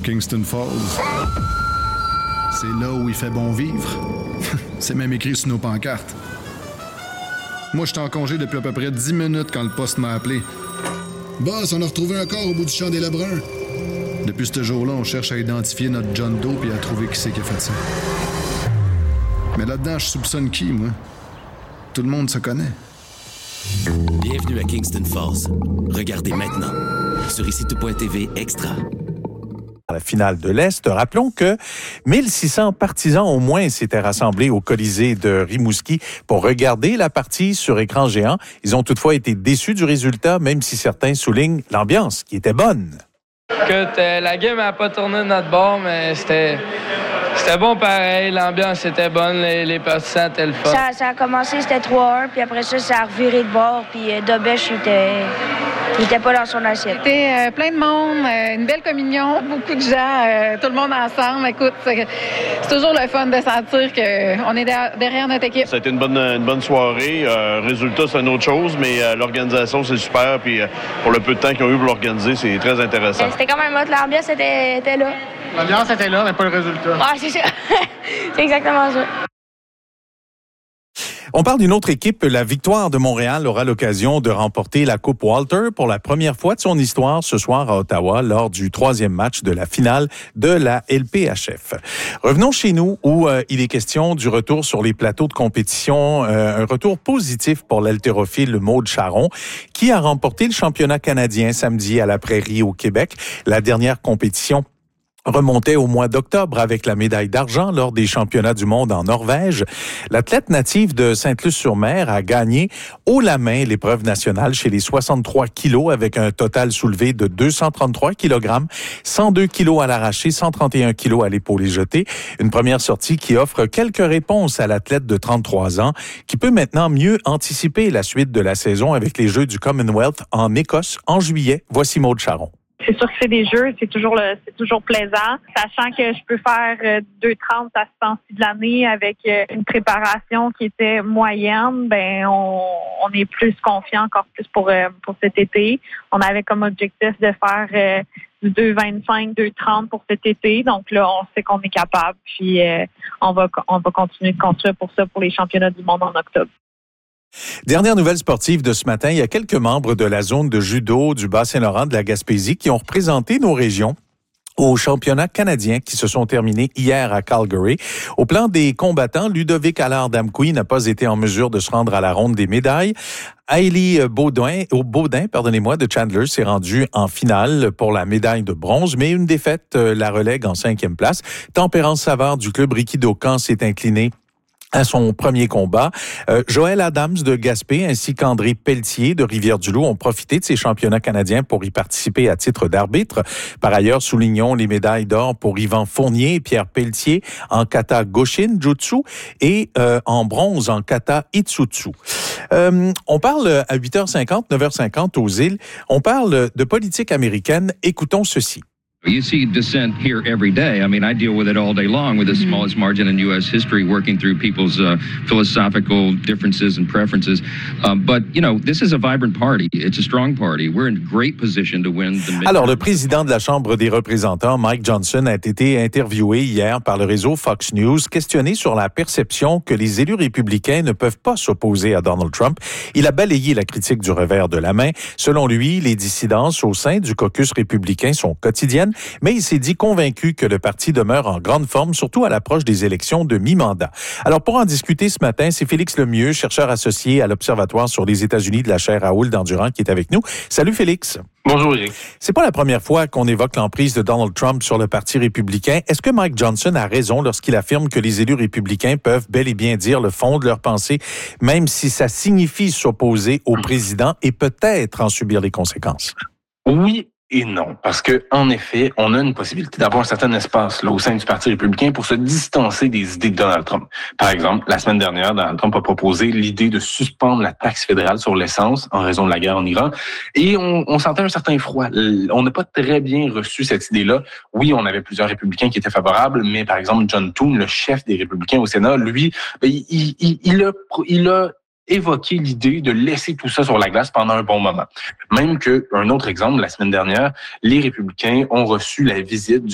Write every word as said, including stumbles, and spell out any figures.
Kingston Falls. C'est là où il fait bon vivre. C'est même écrit sur nos pancartes. Moi, j'étais en congé depuis à peu près dix minutes quand le poste m'a appelé. Boss, on a retrouvé un corps au bout du champ des Lebrun. Depuis ce jour-là, on cherche à identifier notre John Doe et à trouver qui c'est qui a fait ça. Mais là-dedans, je soupçonne qui, moi? Tout le monde se connaît. Bienvenue à Kingston Falls. Regardez maintenant sur ici tout point t v Extra. À la finale de l'Est, rappelons que mille six cents partisans au moins s'étaient rassemblés au Colisée de Rimouski pour regarder la partie sur écran géant. Ils ont toutefois été déçus du résultat, même si certains soulignent l'ambiance qui était bonne. Écoute, euh, la game n'a pas tourné de notre bord, mais c'était, c'était bon pareil. L'ambiance était bonne, les, les partisans étaient le fun. Ça, ça a commencé, c'était trois un, puis après ça, ça a reviré de bord, puis euh, Dobèche, il était, il était pas dans son assiette. C'était euh, plein de monde, euh, une belle communion, beaucoup de gens, euh, tout le monde ensemble. Écoute, c'est, c'est toujours le fun de sentir qu'on est derrière, derrière notre équipe. Ça a été une bonne, une bonne soirée. Euh, résultat, c'est une autre chose, mais euh, l'organisation, c'est super. Puis euh, pour le peu de temps qu'ils ont eu pour l'organiser, c'est très intéressant. Euh, C'était quand même hot, l'ambiance était, était là. L'ambiance était là, mais pas le résultat. Ah, c'est ça. C'est exactement ça. On parle d'une autre équipe. La Victoire de Montréal aura l'occasion de remporter la Coupe Walter pour la première fois de son histoire ce soir à Ottawa lors du troisième match de la finale de la L P H F. Revenons chez nous où euh, il est question du retour sur les plateaux de compétition, euh, un retour positif pour l'haltérophile Maude Charron qui a remporté le championnat canadien samedi à la Prairie au Québec. La dernière compétition remontait au mois d'octobre avec la médaille d'argent lors des championnats du monde en Norvège. L'athlète native de Sainte-Luce-sur-Mer a gagné haut la main l'épreuve nationale chez les soixante-trois kilos avec un total soulevé de deux cent trente-trois kilogrammes, cent deux kilos à l'arraché, cent trente et un kilos à l'épaulé jeté. Une première sortie qui offre quelques réponses à l'athlète de trente-trois ans qui peut maintenant mieux anticiper la suite de la saison avec les Jeux du Commonwealth en Écosse en juillet. Voici Maude Charron. C'est sûr que c'est des jeux, c'est toujours le, c'est toujours plaisant. Sachant que je peux faire euh, deux trente à ce temps-ci de l'année avec euh, une préparation qui était moyenne, ben on, on est plus confiant encore plus pour euh, pour cet été. On avait comme objectif de faire euh, du deux vingt-cinq, deux trente pour cet été. Donc là, on sait qu'on est capable. Puis euh, on va on va continuer de construire pour ça pour les championnats du monde en octobre. Dernière nouvelle sportive de ce matin, il y a quelques membres de la zone de judo du Bas-Saint-Laurent de la Gaspésie qui ont représenté nos régions aux championnats canadiens qui se sont terminés hier à Calgary. Au plan des combattants, Ludovic Allard-Damkoui n'a pas été en mesure de se rendre à la ronde des médailles. Hailey Baudin, au Baudin, pardonnez-moi, de Chandler s'est rendu en finale pour la médaille de bronze, mais une défaite la relègue en cinquième place. Tempérance Savard du club Rikido-Kan s'est incliné à son premier combat. Euh, Joël Adams de Gaspé ainsi qu'André Pelletier de Rivière-du-Loup ont profité de ces championnats canadiens pour y participer à titre d'arbitre. Par ailleurs, soulignons les médailles d'or pour Yvan Fournier et Pierre Pelletier en kata Goshin Jutsu et euh, en bronze en kata Itsutsu. Euh, on parle à huit heures cinquante, neuf heures cinquante aux îles. On parle de politique américaine. Écoutons ceci. You see dissent here every day. I mean, I deal with it all day long with the mm-hmm. smallest margin in U S history, working through people's uh, philosophical differences and preferences. Um, but, you know, this is a vibrant party. It's a strong party. We're in great position to win the midterm. Alors, le président de la Chambre des représentants, Mike Johnson, a été interviewé hier par le réseau Fox News, questionné sur la perception que les élus républicains ne peuvent pas s'opposer à Donald Trump. Il a balayé la critique du revers de la main. Selon lui, les dissidences au sein du caucus républicain sont quotidiennes, mais il s'est dit convaincu que le parti demeure en grande forme, surtout à l'approche des élections de mi-mandat. Alors, pour en discuter ce matin, c'est Félix Lemieux, chercheur associé à l'Observatoire sur les États-Unis de la chaire Raoul d'Endurant, qui est avec nous. Salut Félix. Bonjour Éric. C'est pas la première fois qu'on évoque l'emprise de Donald Trump sur le Parti républicain. Est-ce que Mike Johnson a raison lorsqu'il affirme que les élus républicains peuvent bel et bien dire le fond de leur pensée, même si ça signifie s'opposer au président et peut-être en subir les conséquences? Oui et non, parce que en effet, on a une possibilité d'avoir un certain espace là au sein du Parti républicain pour se distancer des idées de Donald Trump. Par exemple, la semaine dernière, Donald Trump a proposé l'idée de suspendre la taxe fédérale sur l'essence en raison de la guerre en Iran, et on, on sentait un certain froid. On n'a pas très bien reçu cette idée-là. Oui, on avait plusieurs républicains qui étaient favorables, mais par exemple, John Thune, le chef des républicains au Sénat, lui, il, il, il a, il a évoquer l'idée de laisser tout ça sur la glace pendant un bon moment. Même que, un autre exemple, la semaine dernière, les républicains ont reçu la visite du